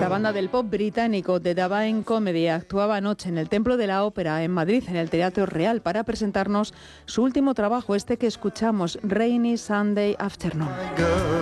La banda del pop británico The Divine Comedy actuaba anoche en el Templo de la Ópera en Madrid, en el Teatro Real, para presentarnos su último trabajo, este que escuchamos, Rainy Sunday Afternoon.